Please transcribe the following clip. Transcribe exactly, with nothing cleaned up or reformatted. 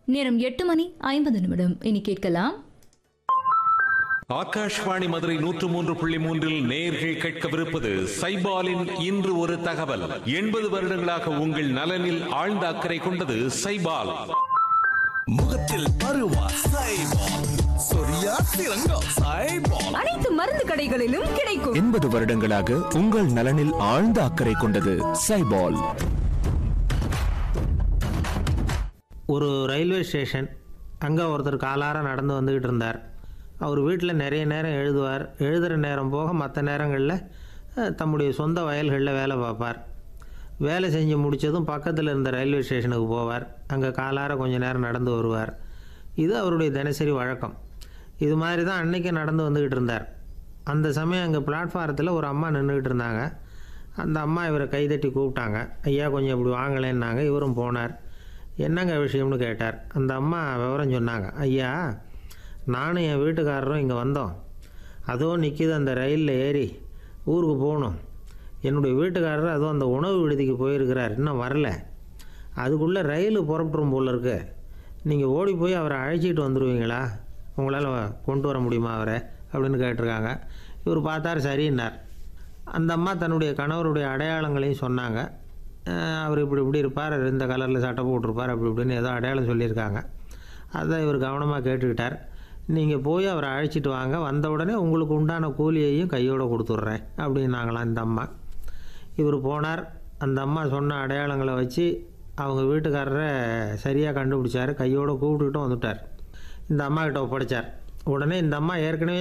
நேரம் எட்டு மணி ஐம்பது நிமிடம். இனி கேட்கலாம் ஆகாஷ்வாணி மதுரை நூற்று மூன்று புள்ளி மூன்றில் நேயர்கள் கேட்கவிருப்பது சைபாலின் இன்று ஒரு தகவல். எண்பது வருடங்களாக உங்கள் நலனில் ஆழ்ந்த அக்கறை கொண்டது சைபால். முகத்தில் பருவா சைபால், சொரியா சிறங்கா சைபால், அனைத்து மருந்து கடைகளிலும் கிடைக்கும். எண்பது வருடங்களாக உங்கள் நலனில் ஆழ்ந்த அக்கறை கொண்டது சைபால். ஒரு ரயில்வே ஸ்டேஷன். அங்கே ஒருத்தர் காலார நடந்து வந்துக்கிட்டு இருந்தார். அவர் வீட்டில் நிறைய நேரம் எழுதுவார். எழுதுகிற நேரம் போக மற்ற நேரங்களில் தம்முடைய சொந்த வயல்களில் வேலை பார்ப்பார். வேலை செஞ்சு முடித்ததும் பக்கத்தில் இருந்த ரயில்வே ஸ்டேஷனுக்கு போவார். அங்கே காலார கொஞ்சம் நேரம் நடந்து வருவார். இது அவருடைய தினசரி வழக்கம். இது மாதிரி தான் அன்றைக்கி நடந்து வந்துக்கிட்டு இருந்தார். அந்த சமயம் அங்கே பிளாட்ஃபாரத்தில் ஒரு அம்மா நின்றுக்கிட்டு இருந்தாங்க. அந்த அம்மா இவரை கைதட்டி கூப்பிட்டாங்க. ஐயா கொஞ்சம் இப்படி வாங்கலேன்னாங்க. இவரும் போனார். என்னங்க விஷயம்னு கேட்டார். அந்த அம்மா விவரம் சொன்னாங்க. ஐயா, நானும் என் வீட்டுக்காரரும் இங்கே வந்தோம். அதுவும் நிற்கிது அந்த ரயிலில் ஏறி ஊருக்கு போகணும். என்னுடைய வீட்டுக்காரர் அதுவும் அந்த உணவு விடுதிக்கு போயிருக்கிறார், இன்னும் வரல. அதுக்குள்ளே ரயில் புறப்பட்டுரும் போல இருக்கு. நீங்கள் ஓடி போய் அவரை அழைச்சிட்டு வந்துடுவீங்களா? உங்களால் கொண்டு வர முடியுமா அவரை அப்படின்னு கேட்டிருக்காங்க. இவர் பார்த்தார், சரின்னார். அந்த அம்மா தன்னுடைய கணவருடைய அடையாளங்களையும் சொன்னாங்க. அவர் இப்படி இப்படி இருப்பார், இந்த கலரில் சட்டை போட்டிருப்பார், அப்படி இப்படின்னு ஏதோ அடையாளம் சொல்லியிருக்காங்க. அதை இவர் கவனமாக கேட்டுக்கிட்டார். நீங்கள் போய் அவரை அழைச்சிட்டு வாங்க, வந்த உடனே உங்களுக்கு உண்டான கூலியையும் கையோடு கொடுத்துட்றேன் அப்படின்னாங்களாம் இந்த அம்மா. இவர் போனார். அந்த அம்மா சொன்ன அடையாளங்களை வச்சு அவங்க வீட்டுக்காரரை சரியாக கண்டுபிடிச்சார். கையோடு கூப்பிட்டுக்கிட்டும் வந்துட்டார். இந்த அம்மா கிட்ட ஒப்படைச்சார். உடனே இந்த அம்மா ஏற்கனவே